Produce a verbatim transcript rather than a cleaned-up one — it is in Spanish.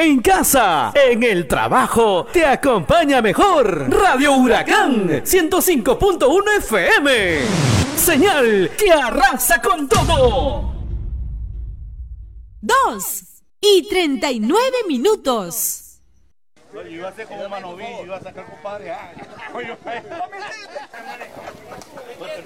en casa, en el trabajo, te acompaña mejor. Radio Huracán ciento cinco punto uno F M. Señal que arrasa con todo. Dos y treinta y nueve minutos. Yo iba a hacer como Manoví, yo iba a sacar compadre.